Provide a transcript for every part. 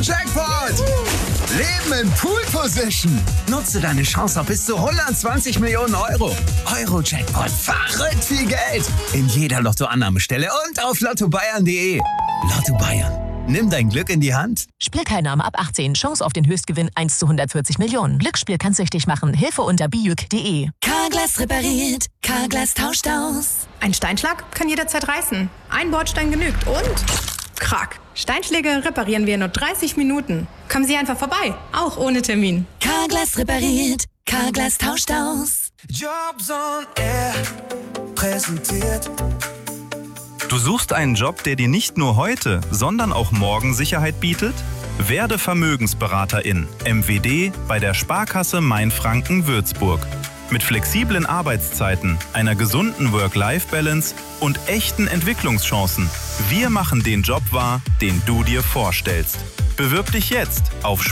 Jackpot! Leben in Pool Position. Nutze deine Chance auf bis zu 120 Millionen Euro. Euro-Jackpot. Verrückt viel Geld. In jeder Lottoannahmestelle und auf lottobayern.de. Lotto Bayern. Nimm dein Glück in die Hand. Spielteilnahme ab 18. Chance auf den Höchstgewinn 1 zu 140 Millionen. Glücksspiel kann süchtig machen. Hilfe unter biüc.de. Carglass repariert. Carglass tauscht aus. Ein Steinschlag kann jederzeit reißen. Ein Bordstein genügt und... Krack. Steinschläge reparieren wir in nur 30 Minuten. Kommen Sie einfach vorbei. Auch ohne Termin. Carglass repariert. Carglass tauscht aus. Jobs on Air präsentiert. Du suchst einen Job, der dir nicht nur heute, sondern auch morgen Sicherheit bietet? Werde Vermögensberaterin, MWD, bei der Sparkasse Mainfranken-Würzburg. Mit flexiblen Arbeitszeiten, einer gesunden Work-Life-Balance und echten Entwicklungschancen. Wir machen den Job wahr, den du dir vorstellst. Bewirb dich jetzt auf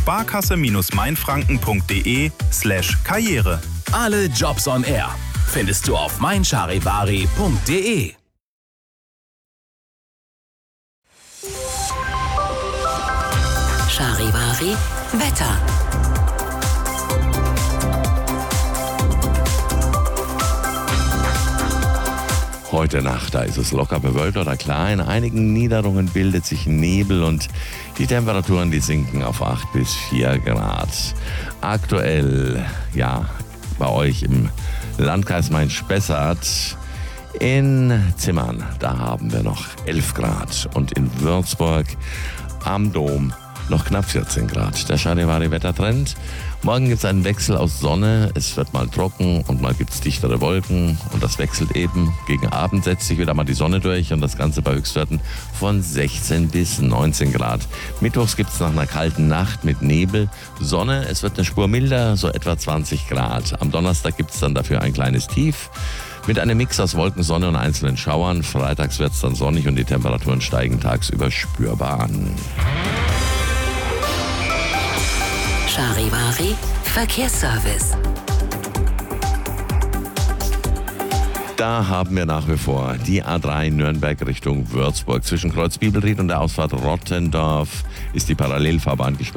sparkasse-mainfranken.de/Karriere. Alle Jobs on Air findest du auf meincharivari.de. Charivari Wetter. Heute Nacht, da ist es locker bewölkt oder klar. In einigen Niederungen bildet sich Nebel und die Temperaturen, die sinken auf 8 bis 4 Grad. Aktuell, ja, bei euch im Landkreis Main-Spessart in Zimmern, da haben wir noch 11 Grad und in Würzburg am Dom noch knapp 14 Grad. Der Charivari-Wettertrend. Morgen gibt es einen Wechsel aus Sonne. Es wird mal trocken und mal gibt es dichtere Wolken. Und das wechselt eben. Gegen Abend setzt sich wieder mal die Sonne durch und das Ganze bei Höchstwerten von 16 bis 19 Grad. Mittwochs gibt es nach einer kalten Nacht mit Nebel Sonne. Es wird eine Spur milder, so etwa 20 Grad. Am Donnerstag gibt es dann dafür ein kleines Tief. Mit einem Mix aus Wolken, Sonne und einzelnen Schauern. Freitags wird es dann sonnig und die Temperaturen steigen tagsüber spürbar an. Charivari Verkehrsservice. Da haben wir nach wie vor die A3 Nürnberg Richtung Würzburg. Zwischen Kreuz Bibelried und der Ausfahrt Rottendorf ist die Parallelfahrbahn gesperrt.